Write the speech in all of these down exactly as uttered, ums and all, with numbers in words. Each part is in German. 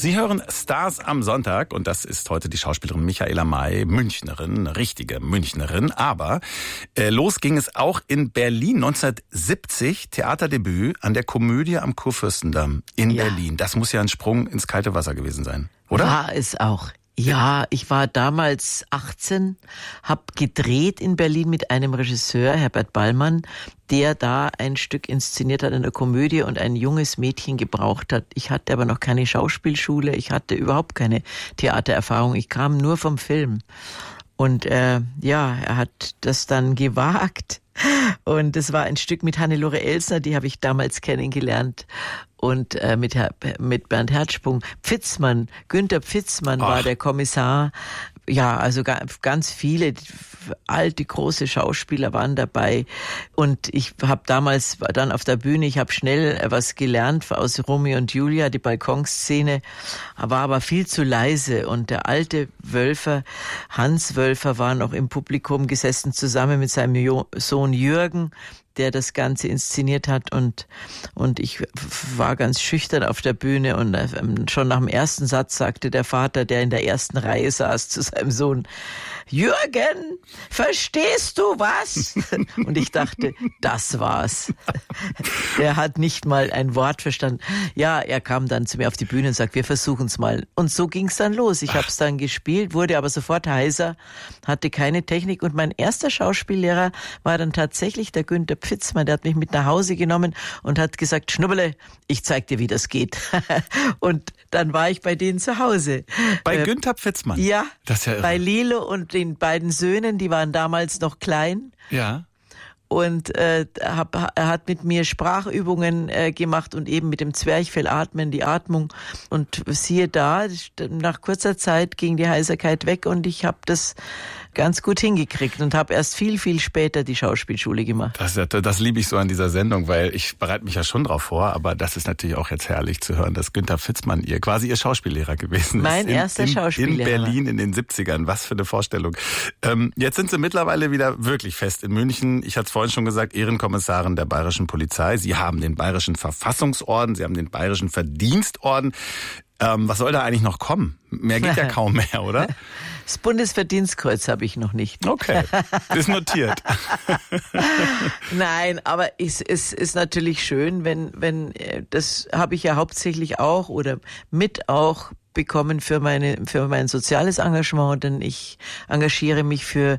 Sie hören Stars am Sonntag und das ist heute die Schauspielerin Michaela May, Münchnerin, eine richtige Münchnerin. Aber äh, los ging es auch in Berlin neunzehnhundertsiebzig, Theaterdebüt an der Komödie am Kurfürstendamm in ja. Berlin. Das muss ja ein Sprung ins kalte Wasser gewesen sein, oder? War es auch. Ja, ich war damals achtzehn, habe gedreht in Berlin mit einem Regisseur, Herbert Ballmann, der da ein Stück inszeniert hat in der Komödie und ein junges Mädchen gebraucht hat. Ich hatte aber noch keine Schauspielschule, ich hatte überhaupt keine Theatererfahrung, ich kam nur vom Film. Und äh, ja, er hat das dann gewagt. Und es war ein Stück mit Hannelore Elsner, die habe ich damals kennengelernt. Und äh, mit, Herr, mit Bernd Herzsprung. Pfitzmann, Günther Pfitzmann Ach. war der Kommissar. Ja, also ganz viele alte, große Schauspieler waren dabei. Und ich habe damals war dann auf der Bühne, ich habe schnell was gelernt aus Romeo und Julia, die Balkonszene, war aber viel zu leise. Und der alte Wölfer, Hans Wölfer, war noch im Publikum gesessen, zusammen mit seinem jo- Sohn Jürgen, der das Ganze inszeniert hat, und und ich war ganz schüchtern auf der Bühne, und schon nach dem ersten Satz sagte der Vater, der in der ersten Reihe saß, zu seinem Sohn: Jürgen, verstehst du was? Und ich dachte, das war's. Er hat nicht mal ein Wort verstanden. Ja, er kam dann zu mir auf die Bühne und sagt, wir versuchen's mal. Und so ging's dann los. Ich habe es dann gespielt, wurde aber sofort heiser, hatte keine Technik, und mein erster Schauspiellehrer war dann tatsächlich der Günther Pfitzmann, der hat mich mit nach Hause genommen und hat gesagt, Schnubberle, ich zeig dir, wie das geht. Und dann war ich bei denen zu Hause. Bei äh, Günther Pfitzmann? Ja, das ist ja irre. Bei Lilo und den beiden Söhnen, die waren damals noch klein. Ja. Und äh, hab, er hat mit mir Sprachübungen äh, gemacht und eben mit dem Zwerchfell atmen, die Atmung. Und siehe da, nach kurzer Zeit ging die Heiserkeit weg und ich habe das ganz gut hingekriegt und habe erst viel, viel später die Schauspielschule gemacht. Das, das liebe ich so an dieser Sendung, weil ich bereite mich ja schon drauf vor, aber das ist natürlich auch jetzt herrlich zu hören, dass Günther Pfitzmann ihr quasi ihr Schauspiellehrer gewesen ist. Mein in, erster in, Schauspiellehrer. In Berlin in den siebzigern. Was für eine Vorstellung. Ähm, jetzt sind Sie mittlerweile wieder wirklich fest in München. Ich hatte es vorhin schon gesagt, Ehrenkommissarin der Bayerischen Polizei. Sie haben den Bayerischen Verfassungsorden, Sie haben den Bayerischen Verdienstorden. Ähm, was soll da eigentlich noch kommen? Mehr geht ja kaum mehr, oder? Das Bundesverdienstkreuz habe ich noch nicht. Okay, ist notiert. Nein, aber es, es ist natürlich schön, wenn, wenn, das habe ich ja hauptsächlich auch oder mit auch bekommen für meine für mein soziales Engagement, denn ich engagiere mich für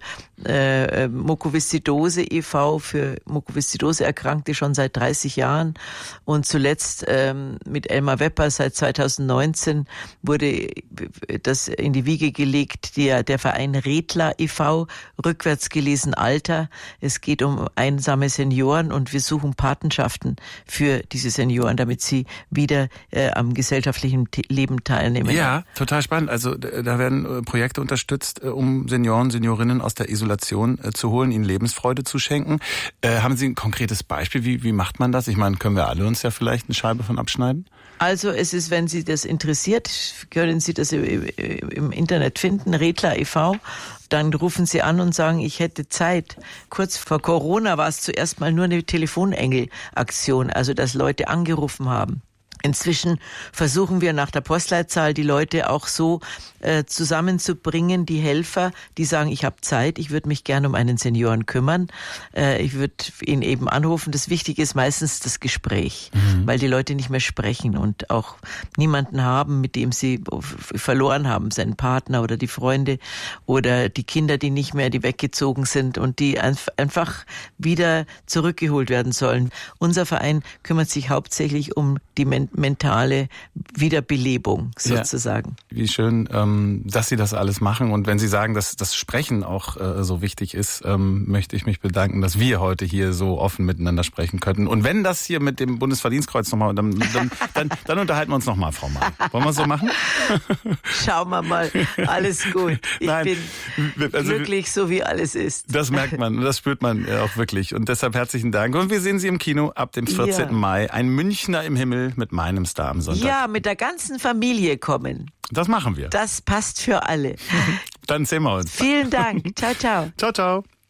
äh, Mukoviszidose e V, für Mukoviszidose-Erkrankte schon seit dreißig Jahren, und zuletzt ähm, mit Elmar Wepper seit zweitausendneunzehn wurde das in die Wiege gelegt, der, der Verein Redler e V, rückwärts gelesen Alter. Es geht um einsame Senioren und wir suchen Patenschaften für diese Senioren, damit sie wieder äh, am gesellschaftlichen Leben teilnehmen. Ja, total spannend. Also da werden Projekte unterstützt, um Senioren, Seniorinnen aus der Isolation zu holen, ihnen Lebensfreude zu schenken. Äh, haben Sie ein konkretes Beispiel? Wie, wie macht man das? Ich meine, können wir alle uns ja vielleicht eine Scheibe von abschneiden? Also es ist, wenn Sie das interessiert, können Sie das im Internet finden, Redler e V. Dann rufen Sie an und sagen, ich hätte Zeit. Kurz vor Corona war es zuerst mal nur eine Telefonengel-Aktion, also dass Leute angerufen haben. Inzwischen versuchen wir nach der Postleitzahl die Leute auch so äh, zusammenzubringen, die Helfer, die sagen, ich habe Zeit, ich würde mich gerne um einen Senioren kümmern, äh, ich würde ihn eben anrufen. Das Wichtige ist meistens das Gespräch, mhm. weil die Leute nicht mehr sprechen und auch niemanden haben, mit dem sie verloren haben, seinen Partner oder die Freunde oder die Kinder, die nicht mehr, die weggezogen sind und die einfach wieder zurückgeholt werden sollen. Unser Verein kümmert sich hauptsächlich um die Men- mentale Wiederbelebung sozusagen. Ja, wie schön, ähm, dass Sie das alles machen. Und wenn Sie sagen, dass das Sprechen auch äh, so wichtig ist, ähm, möchte ich mich bedanken, dass wir heute hier so offen miteinander sprechen könnten. Und wenn das hier mit dem Bundesverdienstkreuz nochmal, dann, dann, dann, dann unterhalten wir uns nochmal, Frau May. Wollen wir es so machen? Schauen wir mal. Alles gut. Ich Nein, bin also, glücklich, so wie alles ist. Das merkt man, das spürt man auch wirklich. Und deshalb herzlichen Dank. Und wir sehen Sie im Kino ab dem vierzehnten Ja. Mai. Ein Münchner im Himmel mit meinem Star am Sonntag. Ja, mit der ganzen Familie kommen. Das machen wir. Das passt für alle. Dann sehen wir uns. Vielen Dank. Ciao, ciao. Ciao, ciao.